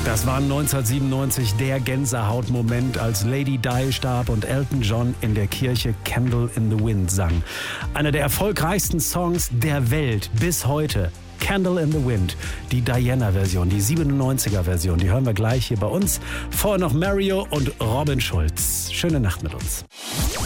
Das war 1997 der Gänsehautmoment, als Lady Di starb und Elton John in der Kirche Candle in the Wind sang. Einer der erfolgreichsten Songs der Welt bis heute. Candle in the Wind, die Diana-Version, die 97er-Version, die hören wir gleich hier bei uns. Vorher noch Mario und Robin Schulz. Schöne Nacht mit uns.